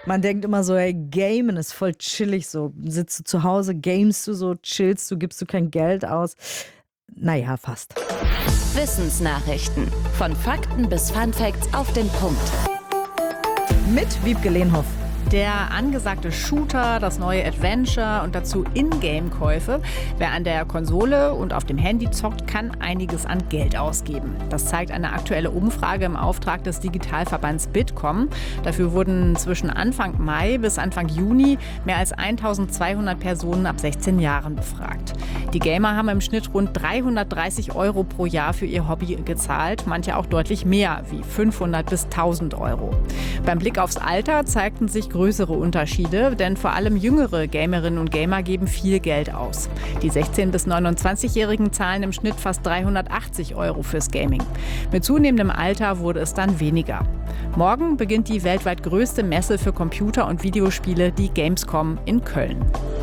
Man denkt immer so, ey, Gamen ist voll chillig so. Sitzt du zu Hause, gamest du so, chillst du, gibst du kein Geld aus. Naja, fast. Wissensnachrichten. Von Fakten bis Funfacts auf den Punkt. Mit Wiebke Lehnhoff. Der angesagte Shooter, das neue Adventure und dazu Ingame-Käufe. Wer an der Konsole und auf dem Handy zockt, kann einiges an Geld ausgeben. Das zeigt eine aktuelle Umfrage im Auftrag des Digitalverbands Bitkom. Dafür wurden zwischen Anfang Mai bis Anfang Juni mehr als 1200 Personen ab 16 Jahren befragt. Die Gamer haben im Schnitt rund 330 € pro Jahr für ihr Hobby gezahlt, manche auch deutlich mehr, wie 500 bis 1000 €. Beim Blick aufs Alter zeigten sich größere Unterschiede, denn vor allem jüngere Gamerinnen und Gamer geben viel Geld aus. Die 16- bis 29-Jährigen zahlen im Schnitt fast 380 € fürs Gaming. Mit zunehmendem Alter wurde es dann weniger. Morgen beginnt die weltweit größte Messe für Computer- und Videospiele, die Gamescom in Köln.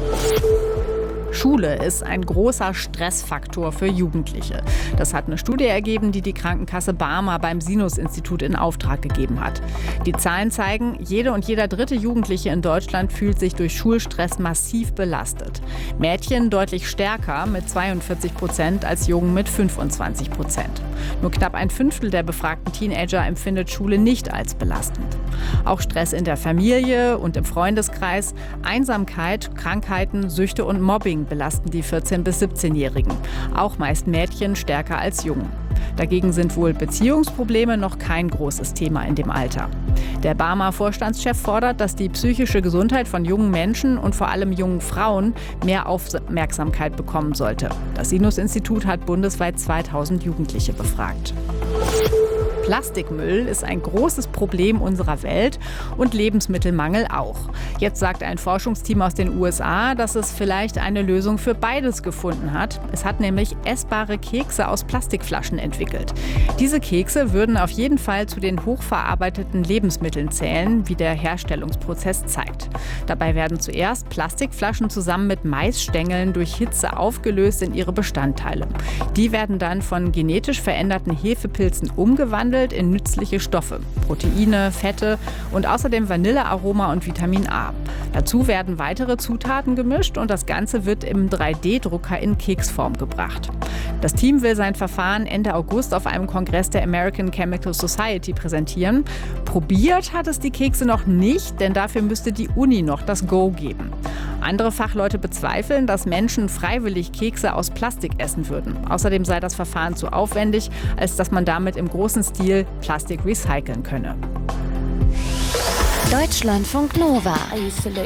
Schule ist ein großer Stressfaktor für Jugendliche. Das hat eine Studie ergeben, die die Krankenkasse Barmer beim Sinus-Institut in Auftrag gegeben hat. Die Zahlen zeigen, jede und jeder dritte Jugendliche in Deutschland fühlt sich durch Schulstress massiv belastet. Mädchen deutlich stärker mit 42% als Jungen mit 25%. Nur knapp ein Fünftel der befragten Teenager empfindet Schule nicht als belastend. Auch Stress in der Familie und im Freundeskreis, Einsamkeit, Krankheiten, Süchte und Mobbing belasten die 14- bis 17-Jährigen. Auch meist Mädchen stärker als Jungen. Dagegen sind wohl Beziehungsprobleme noch kein großes Thema in dem Alter. Der Barmer Vorstandschef fordert, dass die psychische Gesundheit von jungen Menschen und vor allem jungen Frauen mehr Aufmerksamkeit bekommen sollte. Das Sinus-Institut hat bundesweit 2000 Jugendliche befragt. Plastikmüll ist ein großes Problem unserer Welt und Lebensmittelmangel auch. Jetzt sagt ein Forschungsteam aus den USA, dass es vielleicht eine Lösung für beides gefunden hat. Es hat nämlich essbare Kekse aus Plastikflaschen entwickelt. Diese Kekse würden auf jeden Fall zu den hochverarbeiteten Lebensmitteln zählen, wie der Herstellungsprozess zeigt. Dabei werden zuerst Plastikflaschen zusammen mit Maisstängeln durch Hitze aufgelöst in ihre Bestandteile. Die werden dann von genetisch veränderten Hefepilzen umgewandelt in nützliche Stoffe, Proteine, Fette und außerdem Vanillearoma und Vitamin A. Dazu werden weitere Zutaten gemischt und das Ganze wird im 3D-Drucker in Keksform gebracht. Das Team will sein Verfahren Ende August auf einem Kongress der American Chemical Society präsentieren. Probiert hat es die Kekse noch nicht, denn dafür müsste die Uni noch das Go geben. Andere Fachleute bezweifeln, dass Menschen freiwillig Kekse aus Plastik essen würden. Außerdem sei das Verfahren zu aufwendig, als dass man damit im großen Stil Plastik recyceln könne. Deutschlandfunk Nova.